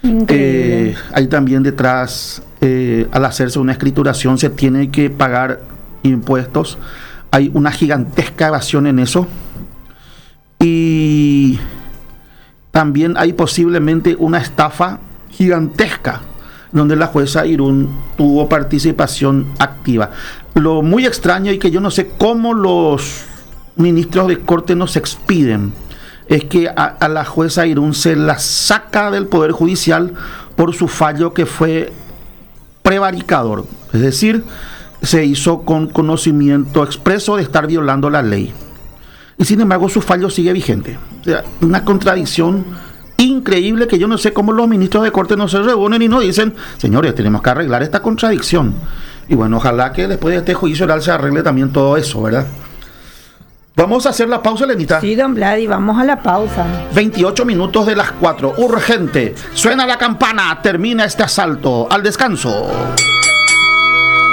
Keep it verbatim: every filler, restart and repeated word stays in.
Increíble. Eh, hay también detrás, eh, al hacerse una escrituración, se tiene que pagar impuestos. Hay una gigantesca evasión en eso. Y también hay posiblemente una estafa gigantesca, donde la jueza Irún tuvo participación activa. Lo muy extraño, y que yo no sé cómo los ministros de corte nos expiden, es que a, a la jueza Irún se la saca del Poder Judicial por su fallo que fue prevaricador. Es decir, se hizo con conocimiento expreso de estar violando la ley. Y sin embargo su fallo sigue vigente. O sea, una contradicción increíble, que yo no sé cómo los ministros de corte no se reúnen y no dicen: señores, tenemos que arreglar esta contradicción. Y bueno, ojalá que después de este juicio oral se arregle también todo eso, ¿verdad? Vamos a hacer la pausa, Elenita. Sí, don Vladi, vamos a la pausa. veintiocho minutos de las cuatro. Urgente. Suena la campana. Termina este asalto. Al descanso.